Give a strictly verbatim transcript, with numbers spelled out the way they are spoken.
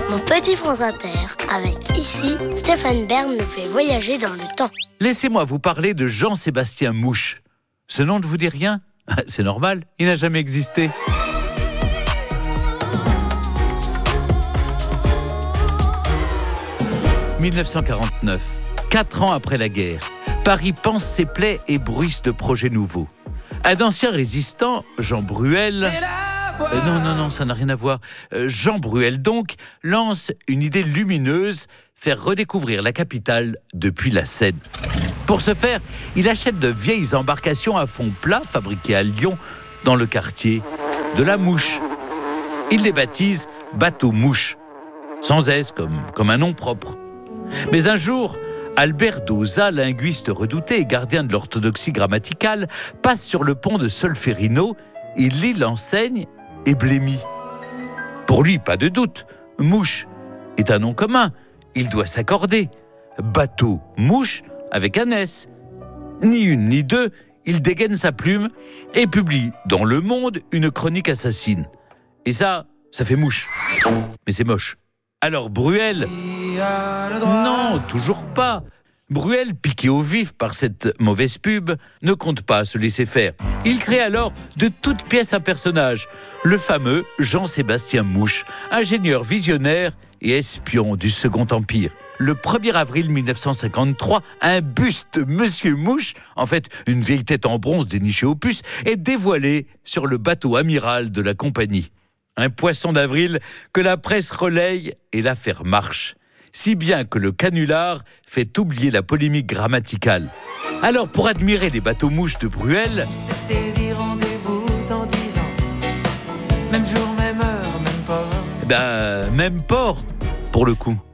Mon petit France Inter, avec ici, Stéphane Bern nous fait voyager dans le temps. Laissez-moi vous parler de Jean-Sébastien Mouche. Ce nom ne vous dit rien ? C'est normal, il n'a jamais existé. dix-neuf cent quarante-neuf, quatre ans après la guerre, Paris pense ses plaies et bruisse de projets nouveaux. Un ancien résistant, Jean Bruel... Euh, non, non, non, ça n'a rien à voir. Euh, Jean Bruel, donc, lance une idée lumineuse, faire redécouvrir la capitale depuis la Seine. Pour ce faire, il achète de vieilles embarcations à fond plat fabriquées à Lyon, dans le quartier de la Mouche. Il les baptise bateaux mouches, sans S comme, comme un nom propre. Mais un jour, Albert Dauzat, linguiste redouté et gardien de l'orthodoxie grammaticale, passe sur le pont de Solferino, il lit l'enseigne et blêmit. Pour lui, pas de doute, mouche est un nom commun, il doit s'accorder. Bateau mouche avec un S. Ni une ni deux, il dégaine sa plume et publie dans Le Monde une chronique assassine. Et ça, ça fait mouche. Mais c'est moche. Alors Bruel... Non, toujours pas. Bruel, piqué au vif par cette mauvaise pub, ne compte pas se laisser faire. Il crée alors de toutes pièces un personnage, le fameux Jean-Sébastien Mouche, ingénieur visionnaire et espion du Second Empire. Le premier avril mille neuf cent cinquante-trois, un buste Monsieur Mouche, en fait une vieille tête en bronze dénichée au puces, est dévoilé sur le bateau amiral de la compagnie. Un poisson d'avril que la presse relaye et l'affaire marche. Si bien que le canular fait oublier la polémique grammaticale. Alors, pour admirer les bateaux mouches de Bruel... C'était dit rendez-vous dans dix ans. Même jour, même heure, même port. Ben, même port, pour le coup.